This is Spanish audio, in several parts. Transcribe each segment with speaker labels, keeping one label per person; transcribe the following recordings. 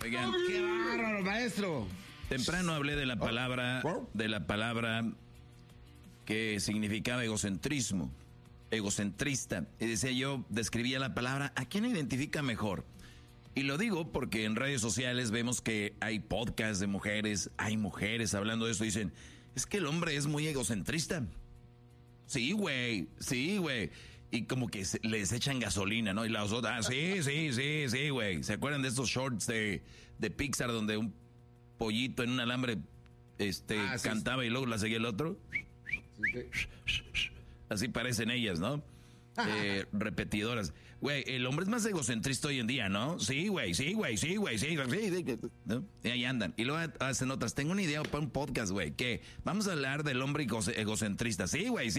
Speaker 1: Oigan,
Speaker 2: ¡Qué bárbaro, maestro!
Speaker 1: Temprano hablé de la palabra que significaba egocentrismo, egocentrista. Y decía yo, describía la palabra, ¿a quién identifica mejor? Y lo digo porque en redes sociales vemos que hay podcasts de mujeres, hay mujeres hablando de eso, dicen, es que el hombre es muy egocentrista. Sí, güey. Y como que les echan gasolina, ¿no? Y las otras, sí, güey. ¿Se acuerdan de estos shorts de Pixar donde un pollito en un alambre cantaba y luego la seguía el otro? Sí. Así parecen ellas, ¿no? Repetidoras. Güey, el hombre es más egocentrista hoy en día, ¿no? Sí, güey. ¿No? Y ahí andan. Y luego hacen otras. Tengo una idea para un podcast, güey, que vamos a hablar del hombre egocentrista. Sí, güey.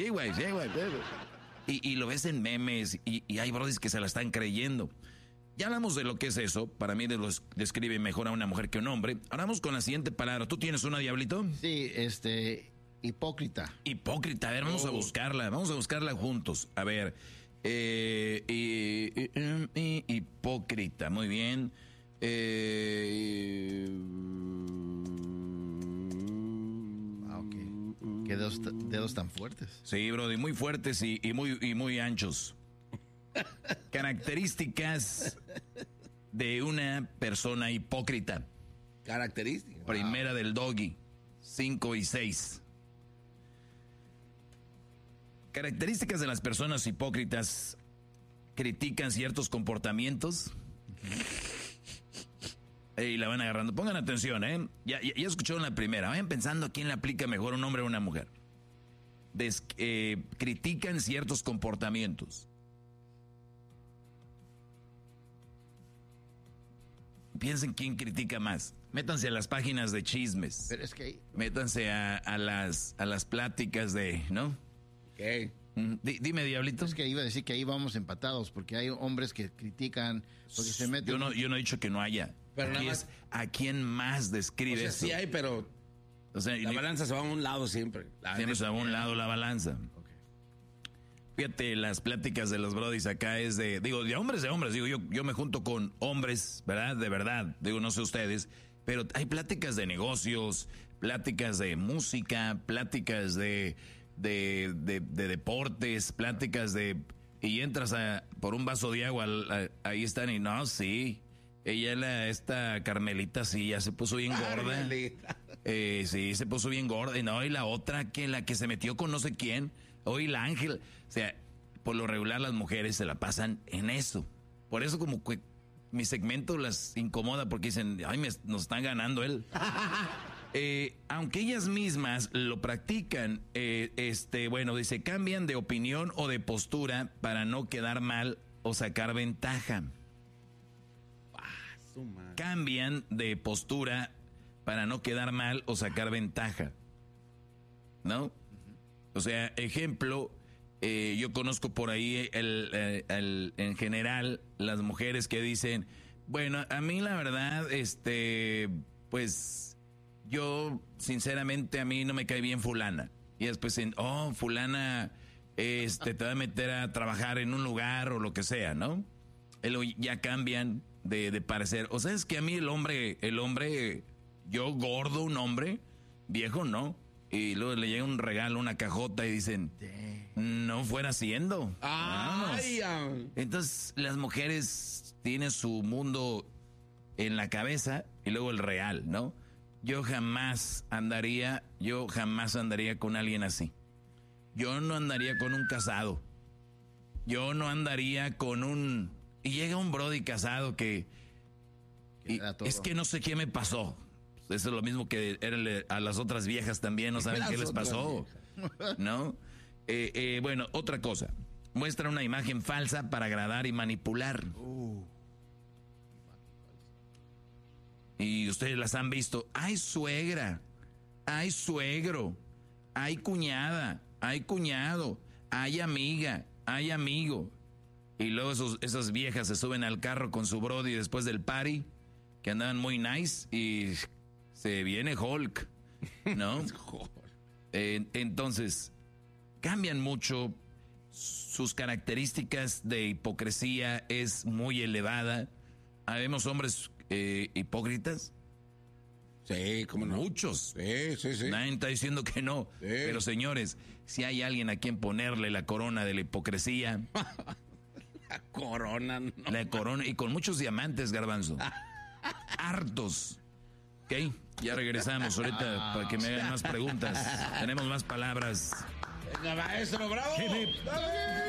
Speaker 1: Y lo ves en memes y hay brodis que se la están creyendo. Ya hablamos de lo que es eso. Para mí describe mejor a una mujer que a un hombre. Ahora vamos con la siguiente palabra. ¿Tú tienes una, Diablito?
Speaker 2: Sí, hipócrita.
Speaker 1: Hipócrita. A ver, vamos a buscarla juntos. A ver. Hipócrita. Muy bien.
Speaker 2: Qué dedos tan fuertes.
Speaker 1: Sí, brody, muy fuertes y muy anchos. Características de una persona hipócrita.
Speaker 2: Características.
Speaker 1: Primera del Doggy, 5 y 6. Características de las personas hipócritas: critican ciertos comportamientos. Y la van agarrando. Pongan atención, ¿eh? Ya escucharon la primera. Vayan pensando a quién le aplica mejor, un hombre o una mujer. Critican ciertos comportamientos. Piensen quién critica más. Métanse a las páginas de chismes.
Speaker 2: Pero es que...
Speaker 1: Métanse a las pláticas de, ¿no?
Speaker 2: ¿Qué?
Speaker 1: Dime, Diablito.
Speaker 2: Es que iba a decir que ahí vamos empatados, porque hay hombres que critican, porque se meten...
Speaker 1: Yo no he dicho que no haya.
Speaker 2: Pero
Speaker 1: aquí es a quién más describe eso.
Speaker 2: Sí hay, pero la balanza se va a un lado siempre.
Speaker 1: Siempre se va a un lado la balanza. Okay. Fíjate, las pláticas de los brodis acá es de hombres, digo, yo me junto con hombres, ¿verdad? De verdad, digo, no sé ustedes, pero hay pláticas de negocios, pláticas de música, pláticas de deportes, pláticas de... Y entras por un vaso de agua, ahí están y no, sí... Esta Carmelita sí ya se puso bien gorda. Sí, se puso bien gorda. Y no, y la otra la que se metió con no sé quién. Hoy la Ángel. O sea, por lo regular las mujeres se la pasan en eso. Por eso como que mi segmento las incomoda porque dicen, ay, nos están ganando él. Aunque ellas mismas lo practican, dice, cambian de opinión o de postura para no quedar mal o sacar ventaja. Cambian de postura para no quedar mal o sacar ventaja, ¿no? O sea, ejemplo, yo conozco por ahí en general las mujeres que dicen, bueno, a mí la verdad, pues yo sinceramente a mí no me cae bien fulana. Y después fulana, te va a meter a trabajar en un lugar o lo que sea, ¿no? Ya cambian de parecer. O sea, es que a mí el hombre, yo gordo, un hombre, viejo no. Y luego le llega un regalo, una cajota y dicen, no fuera siendo. Entonces las mujeres tienen su mundo en la cabeza y luego el real, ¿no? Yo jamás andaría con alguien así. Yo no andaría con un casado. Yo no andaría con un... Y llega un brody casado que es que no sé qué me pasó. Eso es lo mismo que a las otras viejas también, no saben qué les pasó, ¿no? Bueno, otra cosa. Muestra una imagen falsa para agradar y manipular. Y ustedes las han visto. Hay suegra, hay suegro, hay cuñada, hay cuñado, hay amiga, hay amigo. Y luego esas viejas se suben al carro con su brody después del party, que andaban muy nice, y se viene Hulk, ¿no? Entonces, cambian mucho, sus características de hipocresía es muy elevada, ¿Habemos hombres hipócritas?
Speaker 3: Sí, cómo no.
Speaker 1: Muchos.
Speaker 3: Sí.
Speaker 1: Nadie está diciendo que no.
Speaker 3: Sí.
Speaker 1: Pero señores, si hay alguien a quien ponerle la corona de la hipocresía.
Speaker 3: La corona, no.
Speaker 1: La corona, y con muchos diamantes, Garbanzo. Hartos. Ok, ya regresamos ahorita para que me hagan más preguntas. Tenemos más palabras.
Speaker 3: Venga, maestro, bravo.